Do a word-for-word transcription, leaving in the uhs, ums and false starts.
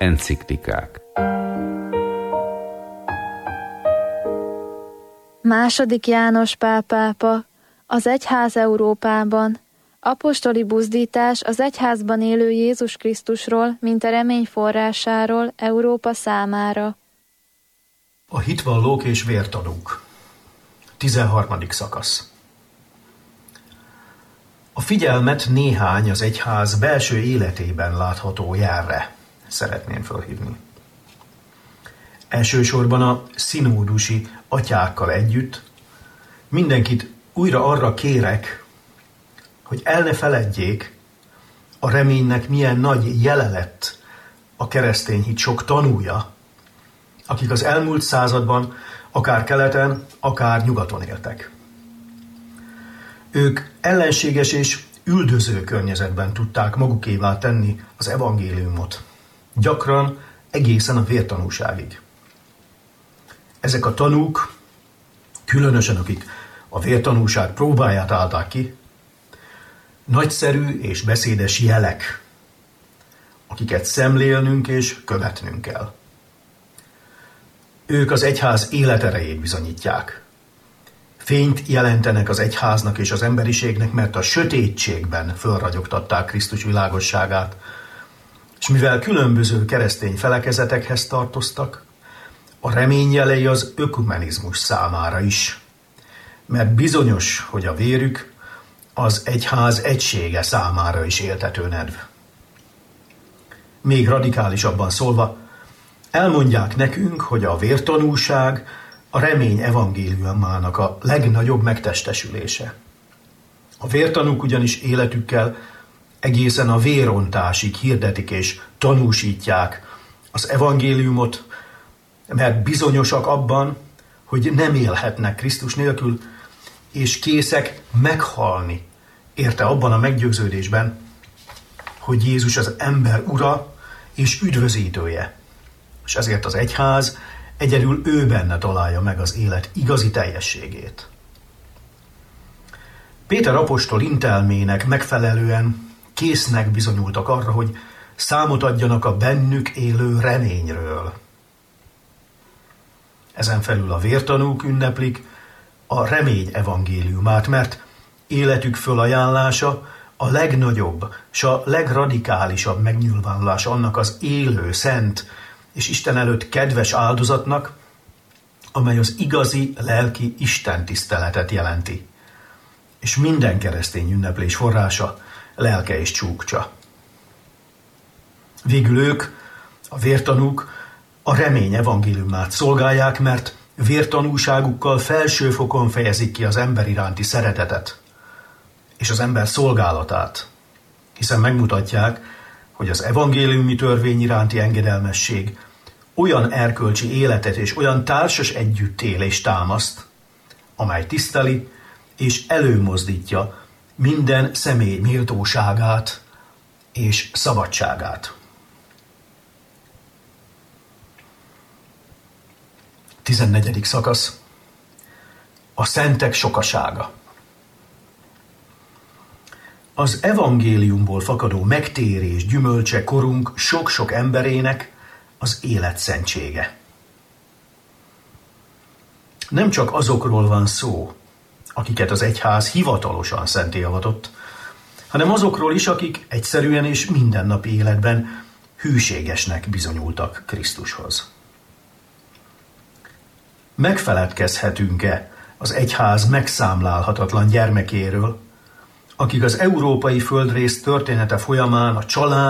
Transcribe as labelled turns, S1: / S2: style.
S1: Enciklikák.
S2: Második János Pál pápa, az egyház Európában. Apostoli buzdítás az egyházban élő Jézus Krisztusról, mint a remény forrásáról Európa számára.
S3: A hitvallók és vértanúk. tizenharmadik szakasz. A figyelmet néhány az egyház belső életében látható jelre szeretném felhívni. Elsősorban a szinódusi atyákkal együtt mindenkit újra arra kérek, hogy el ne feledjék, a reménynek milyen nagy jele lett a keresztény hit sok tanúja, akik az elmúlt században akár keleten, akár nyugaton éltek. Ők ellenséges és üldöző környezetben tudták magukévá tenni az evangéliumot, gyakran egészen a vértanúságig. Ezek a tanúk, különösen akik a vértanúság próbáját állták ki, nagyszerű és beszédes jelek, akiket szemlélnünk és követnünk kell. Ők az egyház életerejét bizonyítják. Fényt jelentenek az egyháznak és az emberiségnek, mert a sötétségben fölragyogtatták Krisztus világosságát, és mivel különböző keresztény felekezetekhez tartoztak, a remény jelei az ökumenizmus számára is, mert bizonyos, hogy a vérük az egyház egysége számára is éltető nedv. Még radikálisabban szólva, elmondják nekünk, hogy a vértanúság a remény evangéliumának a legnagyobb megtestesülése. A vértanúk ugyanis életükkel egészen a vérontásig hirdetik és tanúsítják az evangéliumot, mert bizonyosak abban, hogy nem élhetnek Krisztus nélkül, és készek meghalni érte abban a meggyőződésben, hogy Jézus az ember ura és üdvözítője, és ezért az egyház egyedül ő benne találja meg az élet igazi teljességét. Péter apostol intelmének megfelelően késznek bizonyultak arra, hogy számot adjanak a bennük élő reményről. Ezen felül a vértanúk ünneplik a remény evangéliumát, mert életük fölajánlása a legnagyobb és a legradikálisabb megnyilvánulás annak az élő, szent és Isten előtt kedves áldozatnak, amely az igazi lelki istentiszteletet jelenti, és minden keresztény ünneplés forrása, lelke és csúcsa. Végül ők, a vértanúk, a remény evangéliumát szolgálják, mert vértanúságukkal felső fokon fejezik ki az ember iránti szeretetet és az ember szolgálatát, hiszen megmutatják, hogy az evangéliumi törvény iránti engedelmesség olyan erkölcsi életet és olyan társas együttélést támaszt, amely tiszteli és előmozdítja minden személy méltóságát és szabadságát. tizennegyedik szakasz. A szentek sokasága. Az evangéliumból fakadó megtérés gyümölcse korunk sok-sok emberének az életszentsége. Nem csak azokról van szó, akiket az egyház hivatalosan szentté avatott, hanem azokról is, akik egyszerűen és mindennapi életben hűségesnek bizonyultak Krisztushoz. Megfeledkezhetünk-e az egyház megszámlálhatatlan gyermekéről, akik az európai földrész története folyamán a család